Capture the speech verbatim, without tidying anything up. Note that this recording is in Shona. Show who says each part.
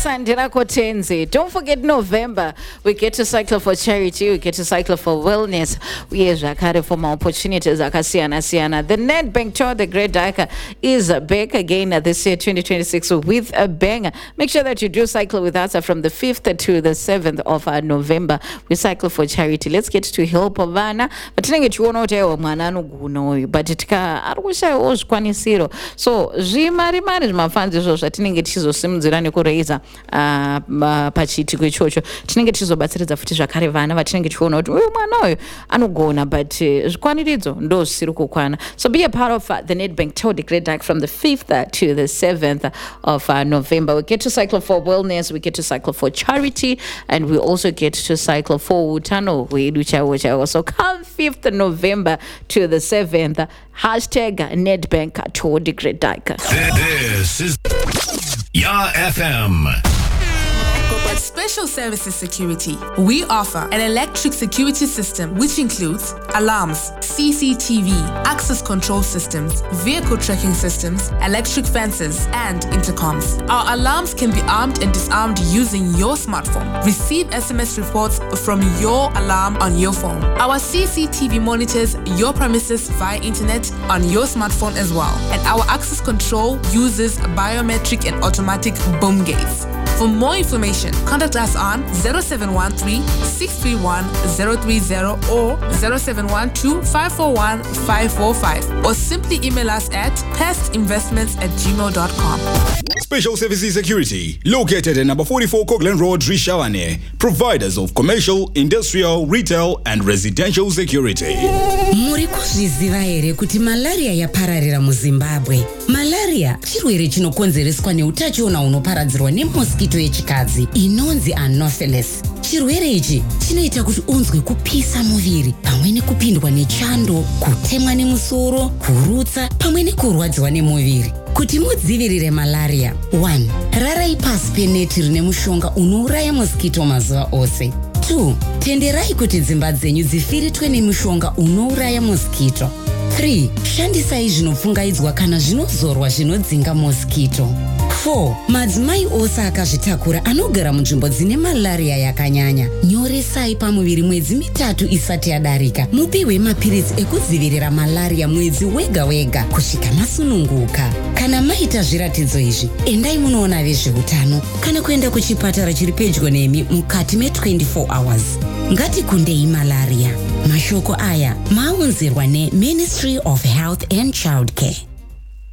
Speaker 1: Sandira Kotenzi. Don't forget November. We get to cycle for charity. We get to cycle for wellness. We have Zakare for more opportunities. Akasiana Siana. The Nedbank Tour, the Great Dika, is back again this year, twenty twenty-six, with a bang. Make sure that you do cycle with us from the fifth to the seventh of November. We cycle for charity. Let's get to help Vana. But I think you know what but it can so Jimari Marriage my fans is also tinenge chizosimudzirane kureiza pachitiko ichocho tinenge chizobatsiridza futi zvakare vana vatinenge chiona kuti uyu mwana uyu anogona but zvikwanidzo ndo zvisiri kukwana. So be a part of uh, the Nedbank Tour, the Great Dike, from the fifth uh, to the seventh of uh, November. We get to cycle for wellness, we get to cycle for charity, and we also get to cycle for utano wedu chawo chawo. So come fifth of November to the seventh, hashtag Nedbank Tour, the Great Dike.
Speaker 2: This is Ya F M.
Speaker 3: At Special Services Security, we offer an electric security system which includes alarms, C C T V, access control systems, vehicle tracking systems, electric fences, and intercoms. Our alarms can be armed and disarmed using your smartphone. Receive S M S reports from your alarm on your phone. Our C C T V monitors your premises via internet on your smartphone as well. And our access control uses biometric and automatic boom gates. For more information, contact us on zero seven one three, six three one, zero three zero or zero seven one two, five four one, five four five or simply email us at pestinvestments at gmail dot com.
Speaker 4: Special Services Security, located at number forty-four Coghlan Road, Rishawane, providers of commercial, industrial, retail and residential security.
Speaker 5: Muri kuzviziva here kuti malaria yapararira muZimbabwe. Malaria chirwere chinokonzereswa neutachiona unoparadzirwa nemosquito yechikadzi inonzi Anopheles. Chirwere ichi chinoita kuti unzwe kupisa muviri, pamwe nekupindwa nechando, kutemwa nemusoro, kurutsa, pamwe nekurwadziwa nemuviri. Kuti mudzivirire malaria, one. Rarai pasi peneti rine mushonga unouraya mosquito mazuva ose. two. Tenderai kuti dzimba dzenyu dzifiritwe nemushonga unouraya mosquito. three. Shandisai zvinopfungaidzwa kana zvinozorwa zvinodzinga mosquito. four. Madzimai ose akazvitakura anogara munzvimbo dzine malaria yakanyanya, nyoresai pamuviri mwedzi mitatu isati yadarika. Mupiwe mapiritsi ekudzivirira malaria mwedzi wega wega kusvika masununguka. Kana maita zviratidzo izvi, endai munoona vezveutano kana kuenda kuchipatara chiri pedyo nemi mukati me twenty-four hours. Ngatikundei malaria. Mashoko aya maunzirwa ne Ministry of Health and Childcare.